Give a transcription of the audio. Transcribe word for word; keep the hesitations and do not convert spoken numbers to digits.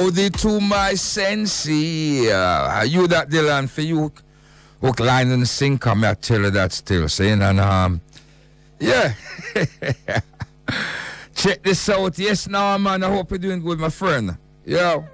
Howdy to my sensei. Uh, you that Dylan for you hook, line, and sinker. Me I tell you that still saying and um yeah. Check this out. Yes, now man. I hope you're doing good, my friend. Yo.